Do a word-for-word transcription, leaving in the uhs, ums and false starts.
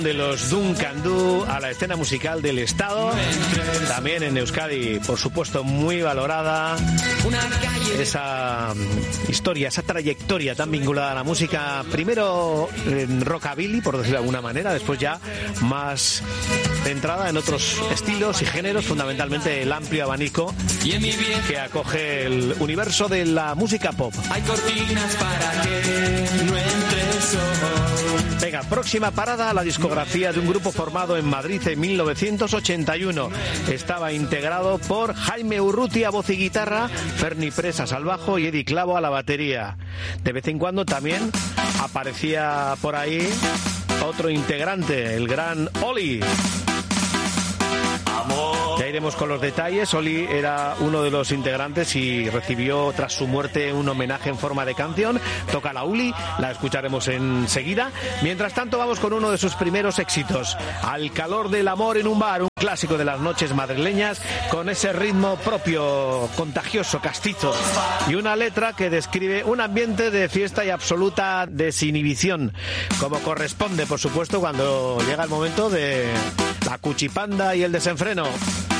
De los Duncan Du a la escena musical del Estado, también en Euskadi, por supuesto, muy valorada esa historia, esa trayectoria tan vinculada a la música, primero en rockabilly, por decirlo de alguna manera, después ya más centrada en otros estilos y géneros, fundamentalmente el amplio abanico que acoge el universo de la música pop. Hay cortinas para que no entre sol. Venga, próxima parada, la discografía de un grupo formado en Madrid en mil novecientos ochenta y uno. Estaba integrado por Jaime Urrutia, voz y guitarra, Ferni Presas al bajo y Eddie Clavo a la batería. De vez en cuando también aparecía por ahí otro integrante, el gran Oli. Ya iremos con los detalles. Oli era uno de los integrantes y recibió tras su muerte un homenaje en forma de canción. Toca la Uli, la escucharemos enseguida. Mientras tanto vamos con uno de sus primeros éxitos, Al calor del amor en un bar, un clásico de las noches madrileñas, con ese ritmo propio, contagioso, castizo, y una letra que describe un ambiente de fiesta y absoluta desinhibición, como corresponde, por supuesto, cuando llega el momento de la cuchipanda y el desenfreno.